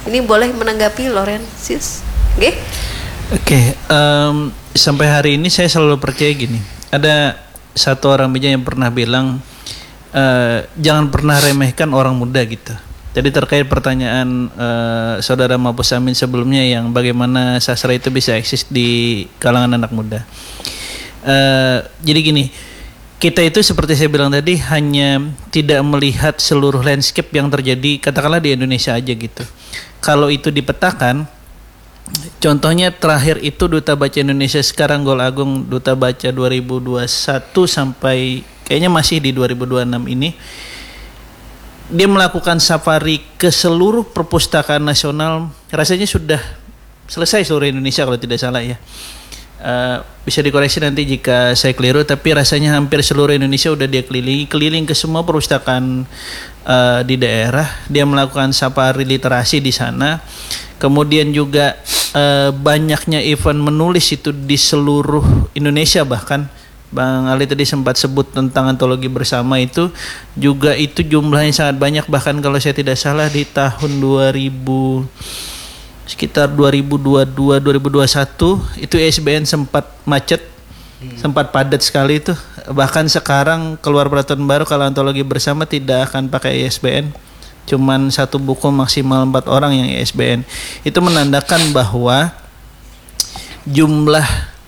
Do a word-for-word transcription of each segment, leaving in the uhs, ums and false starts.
Ini boleh menanggapi Laurentius? Oke? Okay? Oke, okay, um, sampai hari ini saya selalu percaya gini. Ada satu orang bijak yang pernah bilang, uh, jangan pernah remehkan orang muda gitu. Jadi terkait pertanyaan uh, saudara Mapus Amin sebelumnya yang bagaimana sastra itu bisa eksis di kalangan anak muda. Uh, jadi gini, kita itu seperti saya bilang tadi hanya tidak melihat seluruh landscape yang terjadi katakanlah di Indonesia aja gitu. Kalau itu dipetakan, contohnya terakhir itu Duta Baca Indonesia sekarang Gol Agung Duta Baca dua ribu dua puluh satu sampai kayaknya masih di dua ribu dua puluh enam ini, dia melakukan safari ke seluruh perpustakaan nasional, rasanya sudah selesai seluruh Indonesia kalau tidak salah ya. Uh, bisa dikoreksi nanti jika saya keliru, tapi rasanya hampir seluruh Indonesia udah dia keliling, keliling ke semua perpustakaan uh, di daerah. Dia melakukan safari literasi di sana. Kemudian juga uh, banyaknya event menulis itu di seluruh Indonesia, bahkan Bang Ali tadi sempat sebut tentang antologi bersama itu juga itu jumlahnya sangat banyak, bahkan kalau saya tidak salah di tahun dua ribu sekitar dua ribu dua puluh dua dua ribu dua puluh satu itu I S B N sempat macet, hmm. sempat padat sekali itu. Bahkan sekarang keluar peraturan baru kalau antologi bersama tidak akan pakai I S B N, cuman satu buku maksimal empat orang yang I S B N. Itu menandakan bahwa jumlah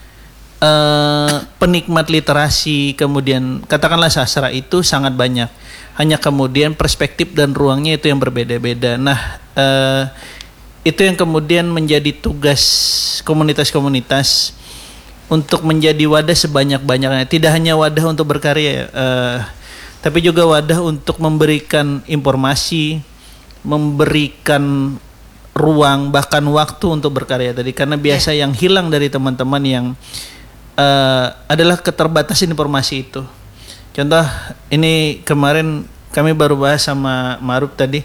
uh, penikmat literasi kemudian katakanlah sastra itu sangat banyak. Hanya kemudian perspektif dan ruangnya itu yang berbeda-beda. Nah, uh, itu yang kemudian menjadi tugas komunitas-komunitas untuk menjadi wadah sebanyak-banyaknya. Tidak hanya wadah untuk berkarya, uh, tapi juga wadah untuk memberikan informasi, memberikan ruang, bahkan waktu untuk berkarya tadi. Karena biasa yang hilang dari teman-teman yang uh, adalah keterbatasan informasi itu. Contoh, ini kemarin kami baru bahas sama Maruf tadi.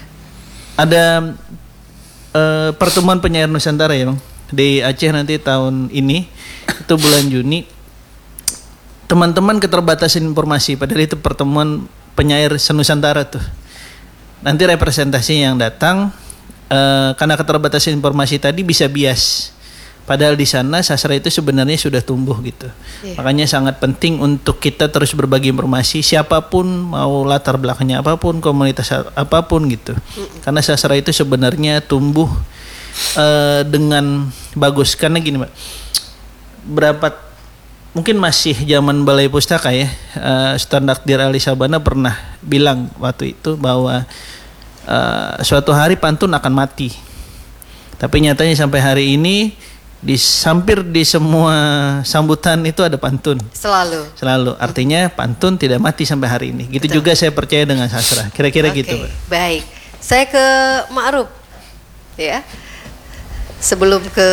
Ada Uh, pertemuan penyair Nusantara ya Bang di Aceh nanti tahun ini itu bulan Juni. Teman-teman keterbatasan informasi, padahal itu pertemuan penyair senusantara tuh. Nanti representasi yang datang uh, karena keterbatasan informasi tadi bisa bias. Padahal di sana sastra itu sebenarnya sudah tumbuh gitu. Yeah. Makanya sangat penting untuk kita terus berbagi informasi, siapapun mau latar belakangnya apapun, komunitas apapun gitu. Mm. Karena sastra itu sebenarnya tumbuh uh, dengan bagus. Karena gini Mbak, berapa mungkin masih zaman Balai Pustaka ya, uh, Ustaz Nakdir Ali Sabana pernah bilang waktu itu bahwa uh, suatu hari pantun akan mati. Tapi nyatanya sampai hari ini di hampir di semua sambutan itu ada pantun. Selalu. Selalu. Artinya pantun tidak mati sampai hari ini. Gitu. Betul. Juga saya percaya dengan sastra. Kira-kira okay. Gitu, Pak. Baik. Saya ke Ma'ruf. Ya. Sebelum ke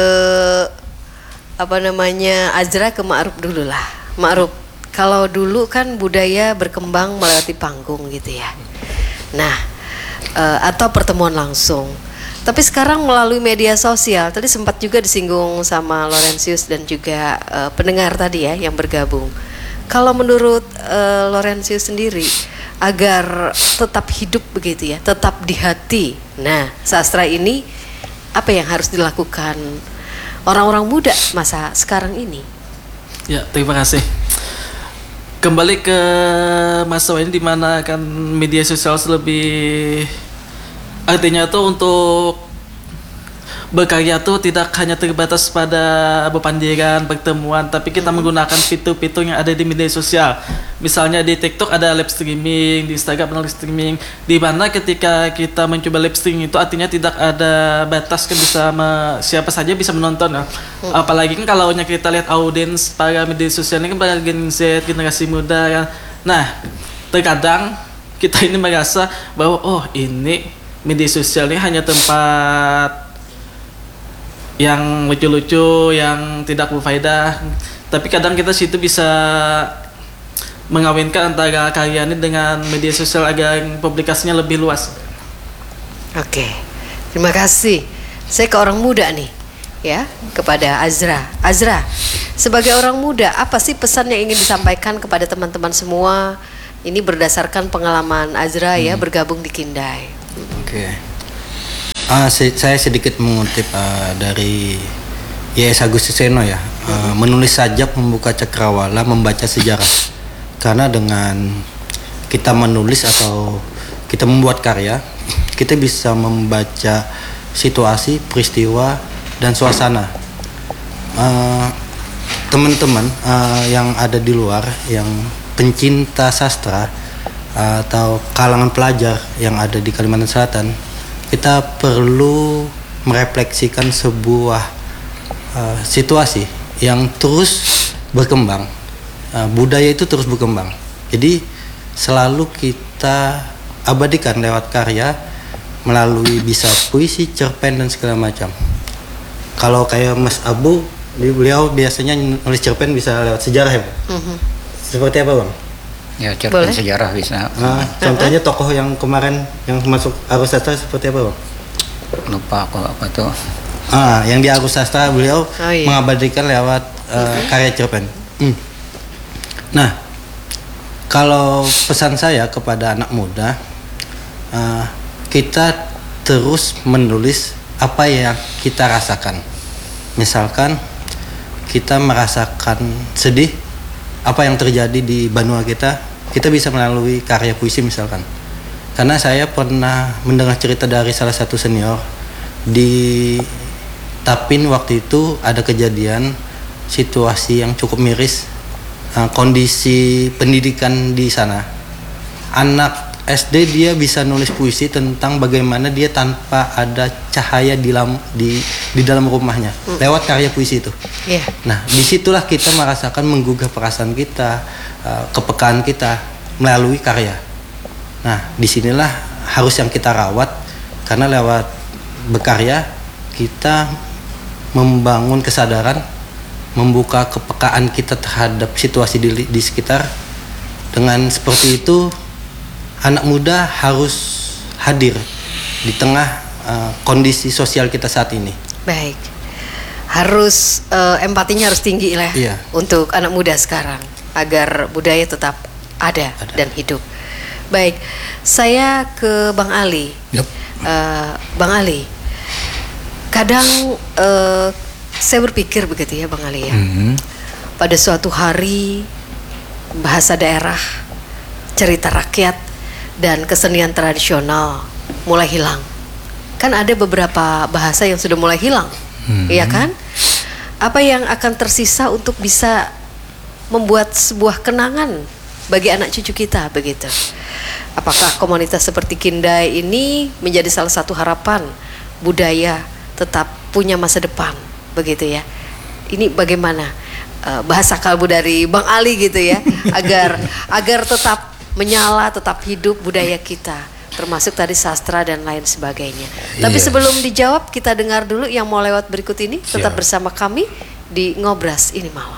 apa namanya Azra, ke Ma'ruf dulu lah. Ma'ruf, kalau dulu kan budaya berkembang melewati panggung gitu ya. Nah, uh, atau pertemuan langsung. Tapi sekarang melalui media sosial, tadi sempat juga disinggung sama Laurentius dan juga uh, pendengar tadi ya yang bergabung. Kalau menurut uh, Laurentius sendiri, agar tetap hidup begitu ya, tetap di hati. Nah, sastra ini apa yang harus dilakukan orang-orang muda masa sekarang ini? Ya, terima kasih. Kembali ke masa ini di mana kan media sosial lebih, artinya tuh untuk berkarya tuh tidak hanya terbatas pada bepandiran, pertemuan, tapi kita menggunakan fitur-fitur yang ada di media sosial. Misalnya di TikTok ada live streaming, di Instagram ada live streaming, di mana ketika kita mencoba live streaming itu artinya tidak ada batas, kan bisa me, siapa saja bisa menonton ya. Hmm. Apalagi kan kalau kita lihat audiens para media sosial ini kan pada Gen Z, generasi muda ya. Nah, terkadang kita ini merasa bahwa oh ini media sosial ini hanya tempat yang lucu-lucu, yang tidak berfaedah. Tapi kadang kita situ bisa mengawinkan antara karya ini dengan media sosial agar publikasinya lebih luas. Oke, terima kasih. Saya ke orang muda nih, ya, kepada Azra. Azra, sebagai orang muda, apa sih pesan yang ingin disampaikan kepada teman-teman semua? Ini berdasarkan pengalaman Azra hmm. ya, bergabung di Kindai. Oke. Uh, se- saya sedikit mengutip uh, dari Y S Agustus Seno ya, uh, menulis sajak, membuka cakrawala, membaca sejarah. Karena dengan kita menulis atau kita membuat karya, kita bisa membaca situasi, peristiwa, dan suasana. Uh, teman-teman uh, yang ada di luar, yang pencinta sastra uh, atau kalangan pelajar yang ada di Kalimantan Selatan, kita perlu merefleksikan sebuah Uh, situasi yang terus berkembang. Uh, budaya itu terus berkembang. Jadi selalu kita abadikan lewat karya, melalui bisa puisi, cerpen dan segala macam. Kalau kayak Mas Abu, beliau biasanya nulis cerpen bisa lewat sejarah ya, Bang? Mm-hmm. Seperti apa, Bang? Ya, cerpen Boleh. sejarah bisa. Nah, contohnya tokoh yang kemarin yang masuk Arus Sastra seperti apa, Bang? Lupa aku apa tuh. Ah, yang di Arus Sastra beliau Oh, iya. mengabadikan lewat uh, karya cerpen. Hmm. Nah, kalau pesan saya kepada anak muda, uh, kita terus menulis apa yang kita rasakan. Misalkan kita merasakan sedih, apa yang terjadi di benua kita, kita bisa melalui karya puisi misalkan. Karena saya pernah mendengar cerita dari salah satu senior di Tapin, waktu itu ada kejadian situasi yang cukup miris, uh, kondisi pendidikan di sana. Anak S D dia bisa nulis puisi tentang bagaimana dia tanpa ada cahaya di dalam di di dalam rumahnya lewat karya puisi itu. Yeah. Nah, disitulah kita merasakan menggugah perasaan kita, uh, kepekaan kita melalui karya. Nah, disinilah harus yang kita rawat, karena lewat berkarya kita membangun kesadaran, membuka kepekaan kita terhadap situasi di, di sekitar. Dengan seperti itu, anak muda harus hadir di tengah uh, kondisi sosial kita saat ini. Baik. Harus uh, empatinya harus tinggi lah Iya. untuk anak muda sekarang agar budaya tetap ada, Ada. dan hidup. Baik, saya ke Bang Ali. Yep. Uh, Bang Ali, kadang uh, saya berpikir begitu ya, Bang Ali ya. Mhm. Pada suatu hari bahasa daerah, cerita rakyat, dan kesenian tradisional mulai hilang. Kan ada beberapa bahasa yang sudah mulai hilang, Hmm. iya kan? Apa yang akan tersisa untuk bisa membuat sebuah kenangan bagi anak cucu kita begitu? Apakah komunitas seperti Kindai ini menjadi salah satu harapan budaya tetap punya masa depan begitu ya? Ini bagaimana uh, bahasa kalbu dari Bang Ali gitu ya, agar agar tetap menyala, tetap hidup budaya kita, termasuk tadi sastra dan lain sebagainya. Tapi Iya. sebelum dijawab, kita dengar dulu yang mau lewat berikut ini. Tetap Siap. bersama kami di Ngobras Ini Malam.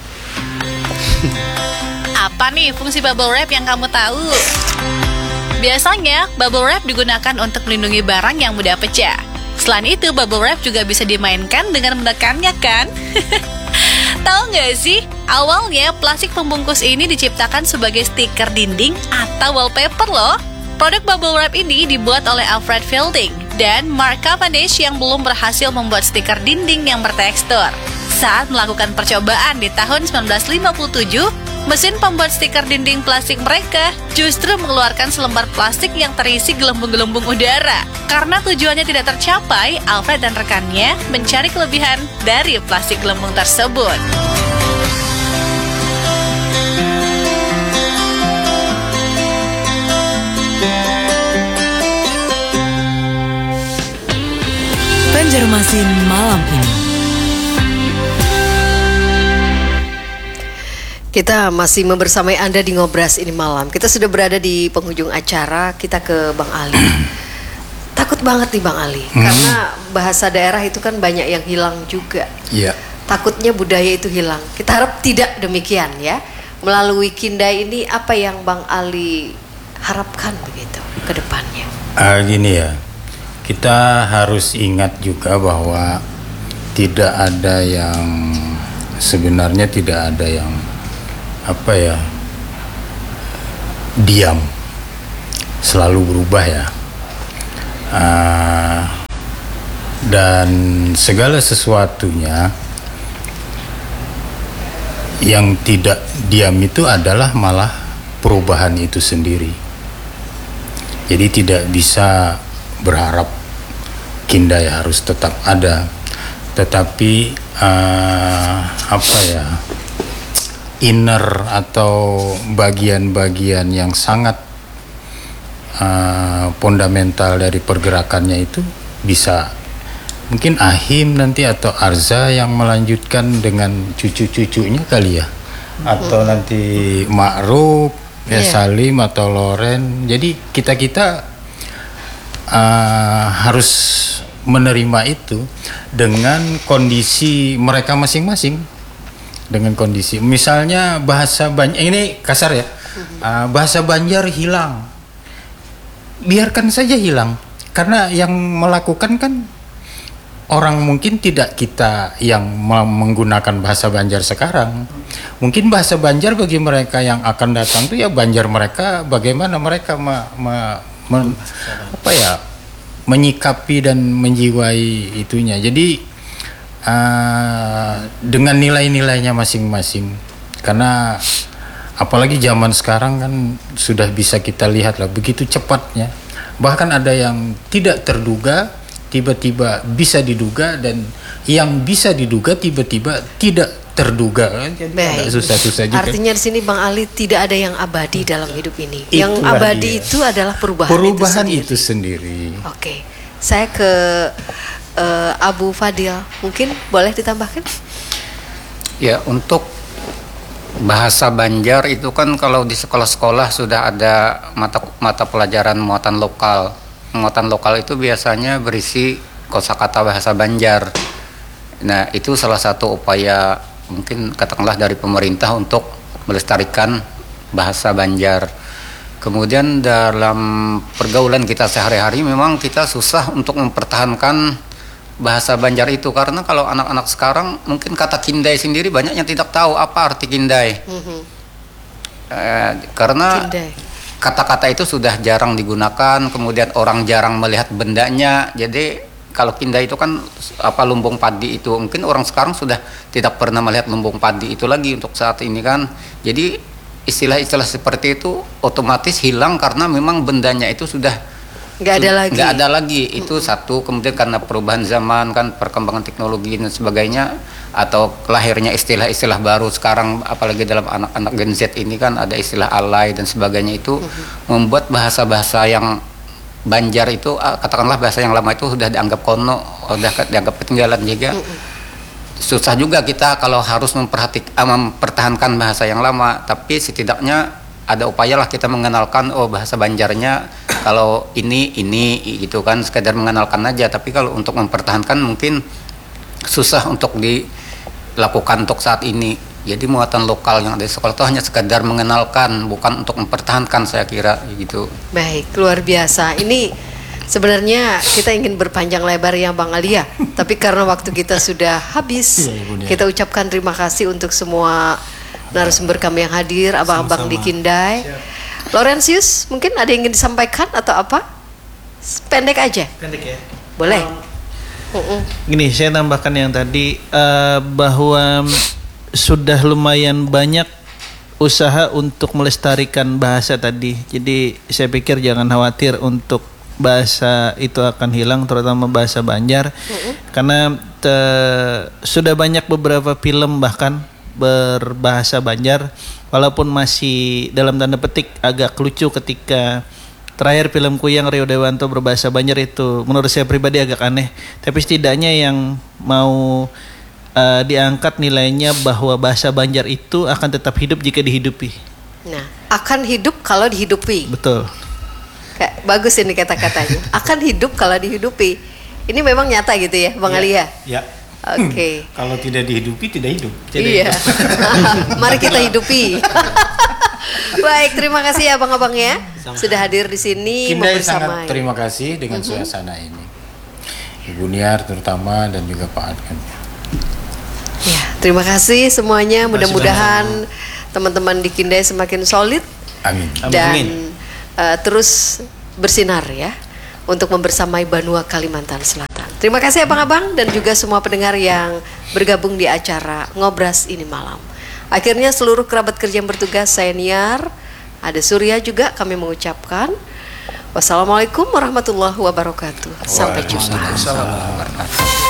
Apa nih fungsi bubble wrap yang kamu tahu? Biasanya, bubble wrap digunakan untuk melindungi barang yang mudah pecah. Selain itu, bubble wrap juga bisa dimainkan dengan menekannya kan? Tahu nggak sih, awalnya plastik pembungkus ini diciptakan sebagai stiker dinding atau wallpaper loh. Produk bubble wrap ini dibuat oleh Alfred Fielding dan Mark Cavendish yang belum berhasil membuat stiker dinding yang bertekstur. Saat melakukan percobaan di tahun sembilan belas lima puluh tujuh, mesin pembuat stiker dinding plastik mereka justru mengeluarkan selembar plastik yang terisi gelembung-gelembung udara. Karena tujuannya tidak tercapai, Alfred dan rekannya mencari kelebihan dari plastik gelembung tersebut. Banjarmasin malam ini. Kita masih membersamai Anda di Ngobras Ini Malam. Kita sudah berada di penghujung acara. Kita ke Bang Ali. Takut banget nih Bang Ali, Hmm. karena bahasa daerah itu kan banyak yang hilang juga. Iya. Takutnya budaya itu hilang. Kita harap tidak demikian ya. Melalui Kindai ini, apa yang Bang Ali harapkan begitu ke depannya? Ah, gini ya, kita harus ingat juga bahwa tidak ada yang sebenarnya tidak ada yang apa ya diam, selalu berubah ya. Ah, Dan segala sesuatunya yang tidak diam itu adalah malah perubahan itu sendiri. Jadi tidak bisa berharap Kindai harus tetap ada, tetapi uh, apa ya, inner atau bagian-bagian yang sangat uh, fundamental dari pergerakannya itu bisa mungkin Ahim nanti atau Arza yang melanjutkan dengan cucu-cucunya kali ya, atau nanti Ma'ruf ya, Yeah. Salim atau Loren. Jadi kita-kita uh, harus menerima itu dengan kondisi mereka masing-masing, dengan kondisi misalnya bahasa Banjar ini kasar ya, uh, bahasa Banjar hilang, biarkan saja hilang, karena yang melakukan kan orang mungkin tidak kita yang menggunakan bahasa Banjar sekarang. Mungkin bahasa Banjar bagi mereka yang akan datang itu ya Banjar mereka, bagaimana mereka me, me, me, apa ya, menyikapi dan menjiwai itunya. Jadi uh, dengan nilai-nilainya masing-masing. Karena apalagi zaman sekarang kan sudah bisa kita lihat lah begitu cepatnya. Bahkan ada yang tidak terduga tiba-tiba bisa diduga, dan yang bisa diduga tiba-tiba tidak terduga. Jadi agak susah-susah juga. Artinya di sini Bang Ali tidak ada yang abadi dalam hidup ini. Itulah Yang abadi dia. itu adalah perubahan, Perubahan itu sendiri. itu sendiri. Oke, saya ke eh, Abu Fadil, mungkin boleh ditambahkan? Ya, untuk bahasa Banjar itu kan kalau di sekolah-sekolah sudah ada mata mata pelajaran muatan lokal. Muatan lokal itu biasanya berisi kosakata bahasa Banjar. Nah, itu salah satu upaya mungkin katakanlah dari pemerintah untuk melestarikan bahasa Banjar. Kemudian dalam pergaulan kita sehari-hari memang kita susah untuk mempertahankan bahasa Banjar itu, karena kalau anak-anak sekarang mungkin kata Kindai sendiri banyak yang tidak tahu apa arti Kindai. Mhm. Eh, karena Kindai. kata-kata itu sudah jarang digunakan, kemudian orang jarang melihat bendanya. Jadi kalau Kindai itu kan apa, lumbung padi itu, mungkin orang sekarang sudah tidak pernah melihat lumbung padi itu lagi untuk saat ini kan. Jadi istilah-istilah seperti itu otomatis hilang karena memang bendanya itu sudah Nggak ada lagi. nggak ada lagi. Itu satu. Kemudian karena perubahan zaman kan, perkembangan teknologi dan sebagainya, atau lahirnya istilah-istilah baru sekarang, apalagi dalam anak-anak Gen Z ini kan ada istilah alay dan sebagainya, itu membuat bahasa-bahasa yang Banjar itu katakanlah bahasa yang lama itu sudah dianggap kono, sudah dianggap ketinggalan juga. Susah juga kita kalau harus memperhatikan, mempertahankan bahasa yang lama, tapi setidaknya ada upayalah kita mengenalkan, oh bahasa Banjarnya kalau ini ini gitu kan, sekedar mengenalkan aja. Tapi kalau untuk mempertahankan mungkin susah untuk dilakukan untuk saat ini. Jadi muatan lokal yang ada di sekolah itu hanya sekedar mengenalkan, bukan untuk mempertahankan, saya kira gitu. Baik, luar biasa. Ini sebenarnya kita ingin berpanjang lebar ya Bang Alia, tapi karena waktu kita sudah habis, kita ucapkan terima kasih untuk semua narasumber kami yang hadir, abang-abang di Kindai. Laurentius, mungkin ada yang ingin disampaikan atau apa? Pendek aja. Pendek ya. Boleh. Uh-uh. Gini, saya tambahkan yang tadi uh, bahwa sudah lumayan banyak usaha untuk melestarikan bahasa tadi. Jadi saya pikir jangan khawatir untuk bahasa itu akan hilang, terutama bahasa Banjar, uh-uh. karena te- sudah banyak beberapa film bahkan berbahasa Banjar, walaupun masih dalam tanda petik agak lucu ketika terakhir filmku yang Rio Dewanto berbahasa Banjar itu menurut saya pribadi agak aneh, tapi setidaknya yang mau uh, diangkat nilainya bahwa bahasa Banjar itu akan tetap hidup jika dihidupi. Nah, akan hidup kalau dihidupi. Betul. Kayak bagus ini kata-katanya. Akan hidup kalau dihidupi. Ini memang nyata gitu ya, Bang Alia? Ya. Oke. Kalau tidak dihidupi tidak hidup. Iya. Mari kita hidupi. Baik, terima kasih ya abang-abang ya sudah hadir di sini Kindai membersamai. sangat terima kasih dengan Mhm. suasana ini. Ibu Niar terutama dan juga Pak Adkan. Ya, terima kasih semuanya. Mudah-mudahan teman-teman di Kindai semakin solid Amin. dan uh, terus bersinar ya untuk membersamai Banua Kalimantan Selatan. Terima kasih abang-abang dan juga semua pendengar yang bergabung di acara Ngobras ini malam. Akhirnya seluruh kerabat kerja yang bertugas, saya Niar, ada Surya juga, kami mengucapkan wassalamualaikum warahmatullahi wabarakatuh. Sampai jumpa.